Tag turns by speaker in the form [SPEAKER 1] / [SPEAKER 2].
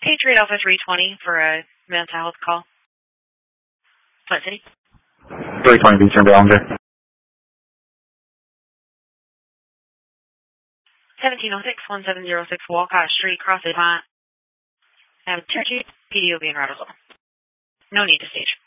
[SPEAKER 1] Patriot Alpha 320 for a mental health call. What city?
[SPEAKER 2] 320 Beach Ballinger.
[SPEAKER 1] 1706-1706 Walcott Street, Cross Pont. Have 2 PD will be in Rattlesville. No need to stage.